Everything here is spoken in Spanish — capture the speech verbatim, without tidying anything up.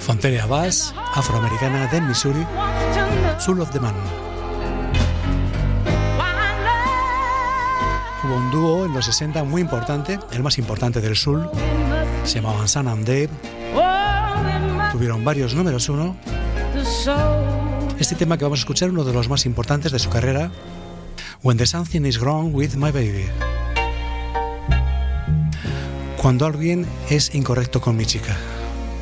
Fontaine Bass, afroamericana de Missouri, Soul of the Man. Hubo un dúo en los sesenta muy importante, el más importante del soul, se llamaban Sam and Dave. Tuvieron varios números uno. Este tema que vamos a escuchar, uno de los más importantes de su carrera, When the Something is Wrong with My Baby. Cuando alguien es incorrecto con mi chica.